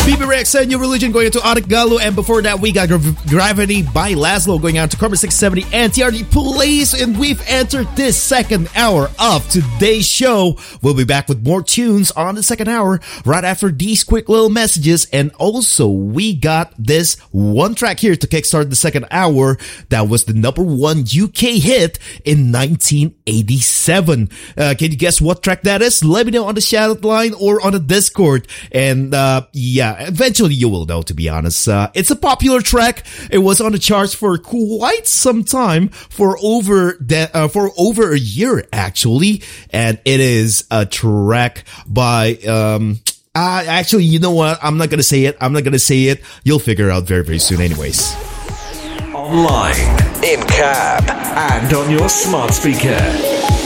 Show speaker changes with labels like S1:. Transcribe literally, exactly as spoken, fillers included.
S1: B B Rex and New Religion going into Arik Galo, and before that we got Gra- Gravity by Laszlo going out to Carbon six seventy and T R D Police, and we've entered this second hour of today's show. We'll be back with more tunes on the second hour right after these quick little messages, and also we got this one track here to kickstart the second hour that was the number one U K hit in nineteen eighty-seven. Uh, can you guess what track that is? Let me know on the shout line or on the Discord, and uh, yeah, eventually you will know, to be honest. Uh, it's a popular track. It was on the charts for quite some time, for over de- uh, for over a year actually, and it is a track by um uh, actually, you know what? I'm not gonna say it. I'm not gonna say it. You'll figure it out very very soon, anyways.
S2: Online, in cab, and on your smart speaker.